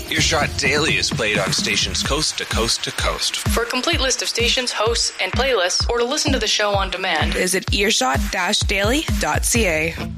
Earshot Daily is played on stations coast to coast to coast. For a complete list of stations, hosts, and playlists, or to listen to the show on demand, visit earshot-daily.ca.